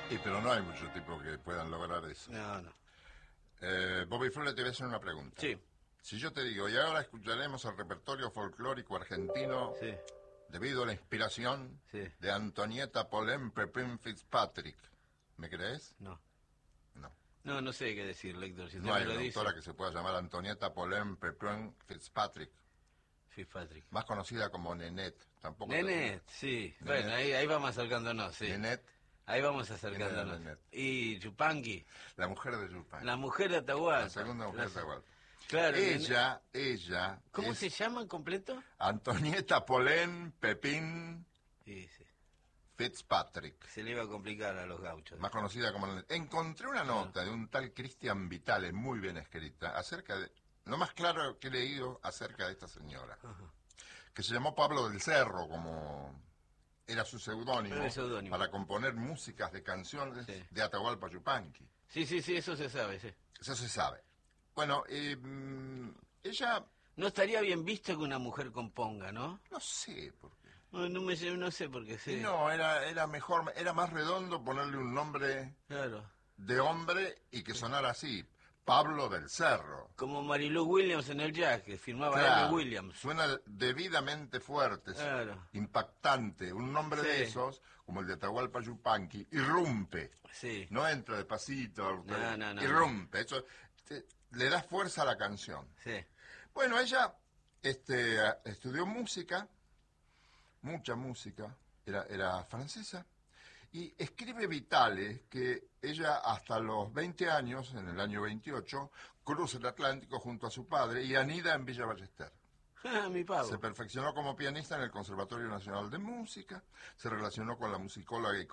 Y pero no hay muchos tipos que puedan lograr eso. No. Bobby Flores, te voy a hacer una pregunta. Sí. Si yo te digo, y ahora escucharemos el repertorio folclórico argentino Sí. debido a la inspiración Sí. de Antonieta Polén Pepín Fitzpatrick, ¿me crees? No. No. No sé qué decir, Héctor. Si No usted hay me lo una dice. autora que se pueda llamar Antonieta Polén Pepín Fitzpatrick, Fitzpatrick. más conocida como Nenette. Tampoco Nenet, sí. Nenet. Bueno, ahí vamos acercándonos, sí. Nenette, Ahí vamos acercándonos. Nenet. Y Chupanqui, la mujer de Yupan. la mujer de Atahualpa. La segunda mujer de Atahualpa. Claro. Ella ¿Cómo es se llama en completo? Antonieta Polén Pepín Sí, sí. Fitzpatrick, Se le iba a complicar a los gauchos. más conocida como... Encontré una nota de un tal Cristian Vitale, muy bien escrita, acerca de... Lo más claro que he leído acerca de esta señora, que se llamó Pablo del Cerro, como era su seudónimo, Era el seudónimo. para componer músicas de canciones Sí. de Atahualpa Yupanqui. Sí, eso se sabe, sí. Eso se sabe. Bueno, ella... No estaría bien visto que una mujer componga, ¿no? No sé por qué. No sé por qué, sí. No, era mejor, era más redondo ponerle un nombre Claro. de hombre y que sonara así, Pablo del Cerro. Como Marilu Williams en el jazz, que firmaba Claro, L. Williams. suena debidamente fuerte, Claro. impactante. Un nombre de Sí. esos, como el de Atahualpa Yupanqui, irrumpe. Sí. No entra despacito, No. irrumpe. Eso le da fuerza a la canción. Sí. Bueno, ella estudió música, mucha música, era francesa, y escribe Vitale que ella hasta los 20 años, en el año 28, cruza el Atlántico junto a su padre y anida en Villa Ballester. Mi pavo. Se perfeccionó como pianista en el Conservatorio Nacional de Música, se relacionó con la musicóloga y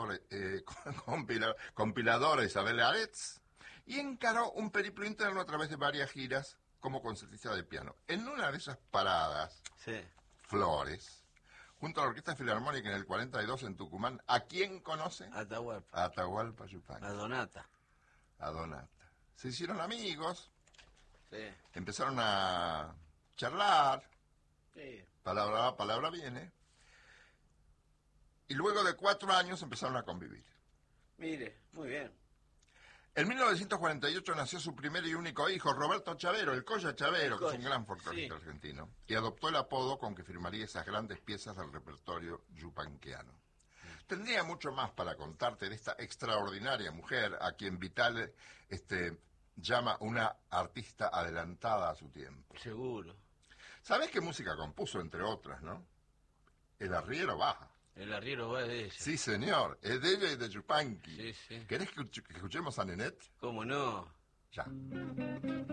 compiladora Isabel Aretz, y encaró un periplo interno a través de varias giras como concertista de piano. En una de esas paradas, Sí. Flores, junto a la Orquesta Filarmónica en el 42 en Tucumán, ¿a quién conoce? Atahualpa. A Atahualpa Yupanqui, A Donata. a Donata. Se hicieron amigos, Sí. empezaron a charlar, Sí. palabra va, palabra viene, y luego de 4 años empezaron a convivir. Mire, muy bien. En 1948 nació su primer y único hijo, Roberto Chavero, el Colla Chavero, que es un Colla, gran folclorista sí. argentino, y adoptó el apodo con que firmaría esas grandes piezas del repertorio yupanquiano. Tendría mucho más para contarte de esta extraordinaria mujer a quien Vitale llama una artista adelantada a su tiempo. Seguro. ¿Sabés qué música compuso, entre otras, no? El arriero baja. El arriero va de ella. Sí, señor, es de ella y de Yupanqui. Sí. ¿Querés que escuchemos a Nenette? ¿Cómo no? Ya.